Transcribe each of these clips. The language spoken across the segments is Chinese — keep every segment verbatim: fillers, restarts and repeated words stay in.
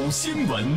新闻。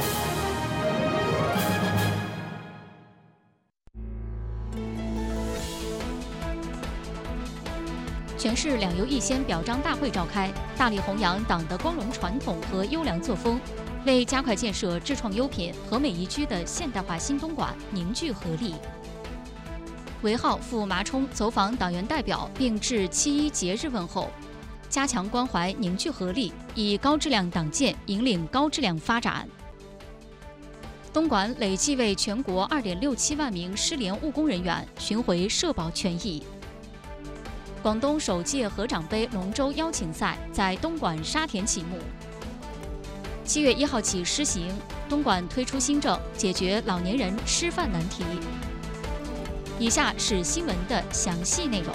全市两优一先表彰大会召开，大力弘扬党的光荣传统和优良作风，为加快建设智创优品、和美宜居的现代化新东莞凝聚合力。韦浩赴麻冲走访党员代表，并致七一节日问候，加强关怀，凝聚合力，以高质量党建引领高质量发展。东莞累计为全国二点六七万名失联务工人员寻回社保权益。广东首届河长杯龙舟邀请赛在东莞沙田启幕。七月一号起施行，东莞推出新政，解决老年人吃饭难题。以下是新闻的详细内容。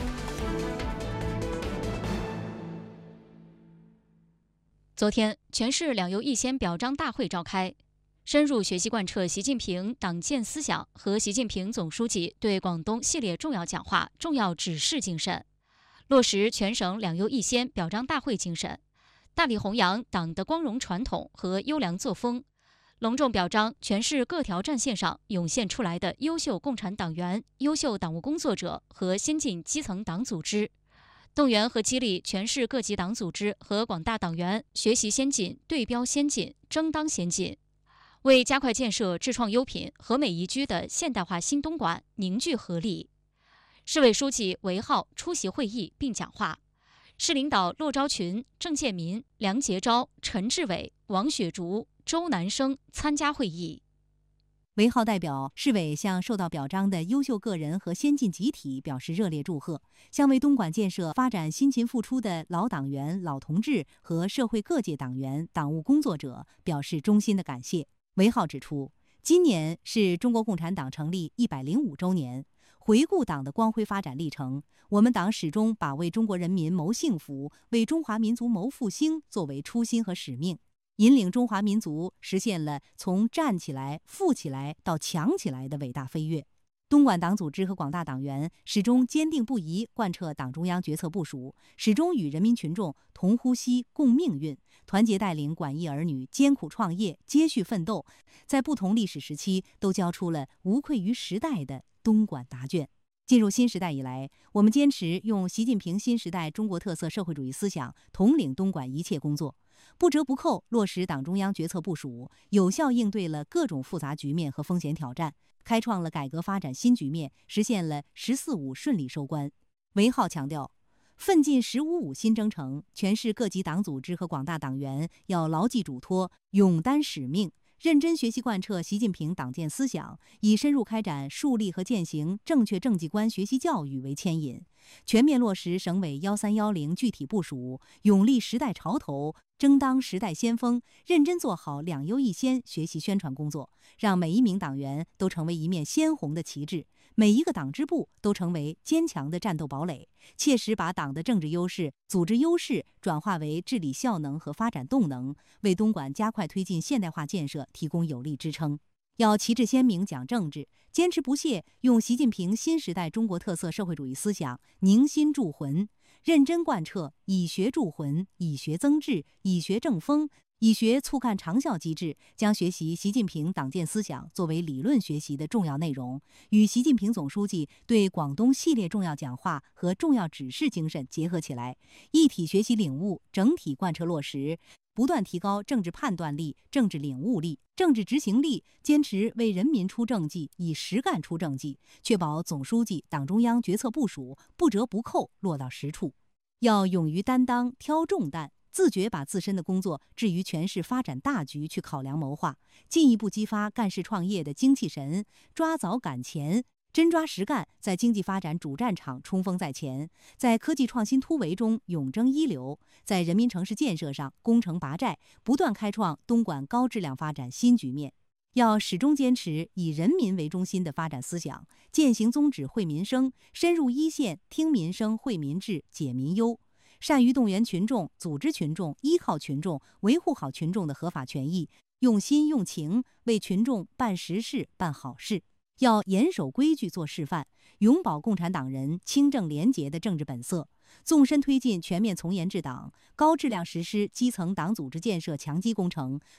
昨天，全市两优一先表彰大会召开，深入学习贯彻习近平党建思想和习近平总书记对广东系列重要讲话、重要指示精神，落实全省两优一先表彰大会精神，大力弘扬党的光荣传统和优良作风，隆重表彰全市各条战线上涌现出来的优秀共产党员、优秀党务工作者和先进基层党组织，动员和激励全市各级党组织和广大党员学习先进、对标先进、争当先进，为加快建设智创优品、和美宜居的现代化新东莞凝聚合力。市委书记韦浩出席会议并讲话，市领导骆昭群、郑建民、梁杰昭、陈志伟、王雪竹、周南生参加会议。 韦浩代表市委向受到表彰的优秀个人和先进集体表示热烈祝贺，向为东莞建设发展辛勤付出的老党员、老同志和社会各界党员、党务工作者表示衷心的感谢。韦浩指出，今年是中国共产党成立一百零五周年，回顾党的光辉发展历程，我们党始终把为中国人民谋幸福、为中华民族谋复兴作为初心和使命，引领中华民族实现了从站起来、富起来到强起来的伟大飞跃。东莞党组织和广大党员始终坚定不移贯彻党中央决策部署，始终与人民群众同呼吸共命运，团结带领管艺儿女艰苦创业、接续奋斗，在不同历史时期都交出了无愧于时代的东莞答卷。进入新时代以来，我们坚持用习近平新时代中国特色社会主义思想统领东莞一切工作，不折不扣落实党中央决策部署，有效应对了各种复杂局面和风险挑战，开创了改革发展新局面，实现了“十四五”顺利收官。韦浩强调，奋进“十五五”新征程，全市各级党组织和广大党员要牢记嘱托，勇担使命，认真学习贯彻习近平党建思想，以深入开展树立和践行正确政绩观学习教育为牵引，全面落实省委幺三幺零具体部署，勇立时代潮头，争当时代先锋，认真做好两优一先学习宣传工作，让每一名党员都成为一面鲜红的旗帜，每一个党支部都成为坚强的战斗堡垒，切实把党的政治优势、组织优势转化为治理效能和发展动能，为东莞加快推进现代化建设提供有力支撑。要旗帜鲜明讲政治，坚持不懈用习近平新时代中国特色社会主义思想凝心铸魂，认真贯彻以学铸魂、以学增智、以学正风、以学促干长效机制，将学习习近平党建思想作为理论学习的重要内容，与习近平总书记对广东系列重要讲话和重要指示精神结合起来，一体学习领悟，整体贯彻落实，不断提高政治判断力、政治领悟力、政治执行力，坚持为人民出政绩，以实干出政绩，确保总书记、党中央决策部署不折不扣落到实处。要勇于担当、挑重担，自觉把自身的工作置于全市发展大局去考量谋划，进一步激发干事创业的精气神，抓早赶前，真抓实干，在经济发展主战场冲锋在前，在科技创新突围中勇争一流，在人民城市建设上攻城拔寨，不断开创东莞高质量发展新局面。要始终坚持以人民为中心的发展思想，践行宗旨惠民生，深入一线听民生、惠民治、解民忧，善于动员群众、组织群众、依靠群众，维护好群众的合法权益，用心用情为群众办实事、办好事。要严守规矩做示范，永葆共产党人清正廉洁的政治本色，纵深推进全面从严治党，高质量实施基层党组织建设强基工程，